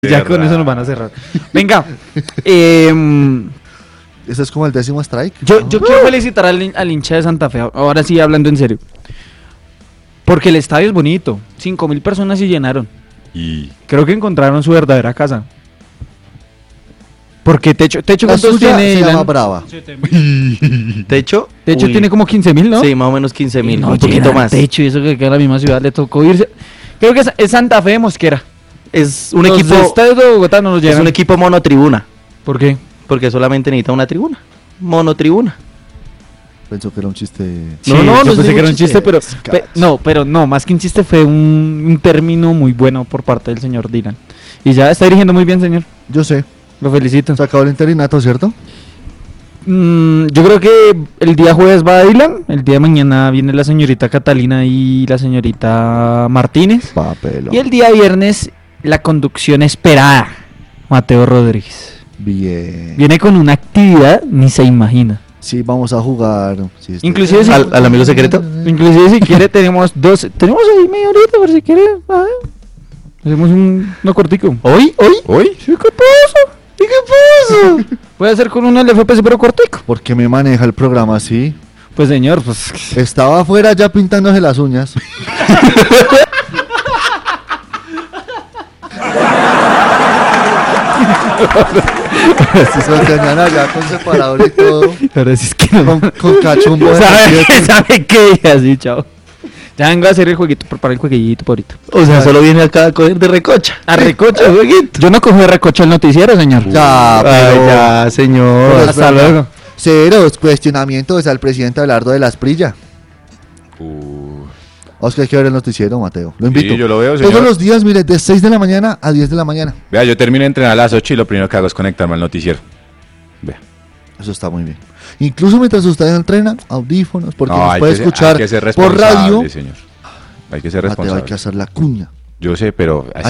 Ya con eso nos van a cerrar. Venga, Eso es como el 10º strike. yo quiero felicitar al hincha de Santa Fe, ahora sí hablando en serio. Porque el estadio es bonito, 5.000 personas se llenaron. Y Creo que encontraron su verdadera casa. Porque Techo La ¿cuántos suya tiene? se llama Ilan? Brava. ¿Techo? Techo Uy, tiene como 15.000, ¿no? Sí, más o menos 15.000, No, un poquito llenan más. Techo y eso que queda en la misma ciudad, le tocó irse. Creo que es Santa Fe de Mosquera. Es un Los equipo, de Estadio de Bogotá no los es llenan. un equipo monotribuna, ¿Por qué? porque solamente necesita una tribuna. Monotribuna. Pensó que era un chiste. Sí, No, yo no es pensé que era un ningún chiste, pero chiste. pero no, más que un chiste fue un término muy bueno por parte del señor Dylan. Y ya está dirigiendo muy bien, señor. Yo sé. Lo felicito. Se acabó el interinato, ¿cierto? Yo creo que el día jueves va Dylan, el día de mañana viene la señorita Catalina y la señorita Martínez. Papelo. Y el día viernes la conducción esperada, Mateo Rodríguez. Bien. Viene con una actividad, ni se imagina. Sí, vamos a jugar. Sí, Inclusive si- ¿Al amigo secreto? Inclusive si quiere tenemos ahí media horita por si quiere. Hacemos uno cortico. ¿Hoy? Sí, ¿qué pasa? ¿Y qué pasa? Puede hacer con uno el FPC pero cortico. ¿Por qué me maneja el programa así? Pues señor, pues Estaba afuera ya pintándose las uñas. Si se tenían allá con separador y todo. ahora sí es que no. Con cachumbo de ¿Sabe, ¿Sabe qué? Y así, chao. Ya vengo a hacer el jueguito, preparar el jueguito por ahorita. O sea, solo viene acá a coger de recocha. A recocha, yo no cojo de recocha el noticiero, señor. Ya, pero... Ay, ya, señor. Pero Hasta luego. Ceros, cuestionamientos al presidente Abelardo de la Esprilla. Oscar, hay que ver el noticiero, Mateo. Lo invito. Sí, yo lo veo, señor. Todos los días, mire, de 6 de la mañana a 10 de la mañana. Vea, yo termino de entrenar a las 8 y lo primero que hago es conectarme al noticiero. Vea. Eso está muy bien. Incluso mientras ustedes entrenan, audífonos, porque No, nos hay puede que ser- escuchar hay que ser por responsable, radio. señor. Hay que ser Mateo, hay responsable. que hacer la cuña. Yo sé, pero